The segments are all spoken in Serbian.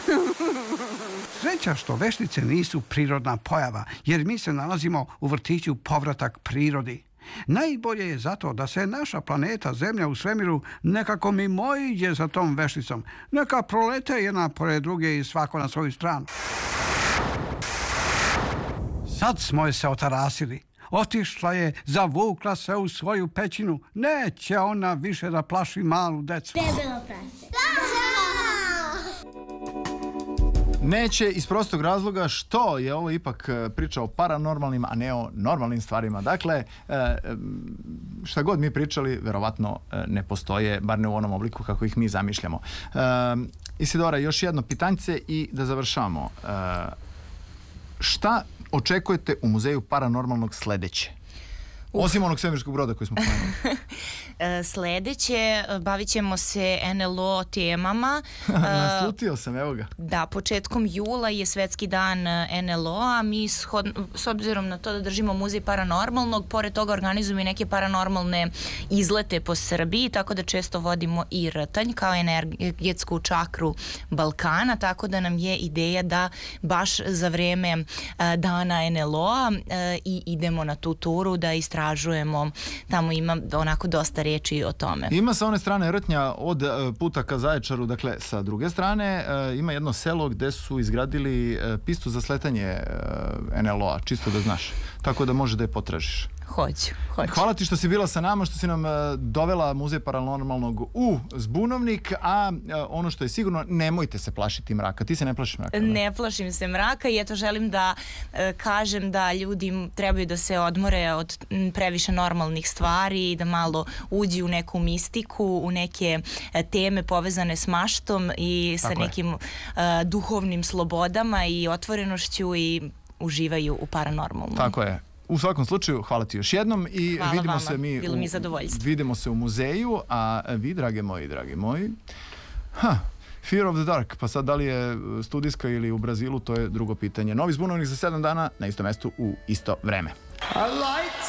Sreća što veštice nisu prirodna pojava, jer mi se nalazimo u vrtiću Povratak prirodi. Najbolje je zato da se naša planeta Zemlja u svemiru nekako mimoiđe za tom vešticom. Neka prolete jedna pored druge i svako na svoju stranu. Sad smo je se otarasili. Otišla je, zavukla se u svoju pećinu. Neće ona više da plaši malu decu. Debelo prase. Neće iz prostog razloga što je ovo ipak priča o paranormalnim, a ne o normalnim stvarima. Dakle, šta god mi pričali, verovatno ne postoje, bar ne u onom obliku kako ih mi zamišljamo. Isidora, još jedno pitanjce i da završamo. Šta očekujete u Muzeju paranormalnog sledeće? Osim onog svemirskog broda koji smo pomenuli. Sledeće, bavit ćemo se NLO temama. Naslutio sam, evo ga. Da, početkom jula je Svetski dan NLO-a. Mi s obzirom na to da držimo Muzej paranormalnog, pored toga organizujemo i neke paranormalne izlete po Srbiji, tako da često vodimo i Rtanj kao energetsku čakru Balkana, tako da nam je ideja da baš za vreme dana NLO-a i idemo na tu turu da istražujemo. Tamo ima onako dosta reči o tome. Ima sa one strane Rtnja od puta ka Zaječaru, dakle sa druge strane ima jedno selo gde su izgradili pistu za sletanje NLO-a, čisto da znaš. Tako da može da je potražiš. Hoću. Hvala ti što si bila sa nama, što si nam dovela Muzej paranormalnog u Zbunovnik, a ono što je sigurno, nemojte se plašiti mraka. Ti se ne plašiš mraka? Ne plašim se mraka i eto želim da kažem da ljudi trebaju da se odmore od previše normalnih stvari i da malo uđu u neku mistiku, u neke teme povezane s maštom i sa nekim duhovnim slobodama i otvorenošću i uživaju u paranormalnom. Tako je. U svakom slučaju, hvala ti još jednom i hvala vidimo vama. se mi bilo mi zadovoljstvo. Vidimo se u muzeju, a vi, dragi moji, Fear of the Dark, pa sad da li je studijska ili u Brazilu, to je drugo pitanje. Novi Zbunovnik za 7 dana na istom mestu u isto vreme. A light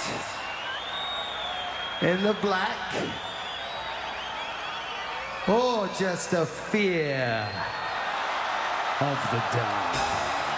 in the black, or just a fear of the dark.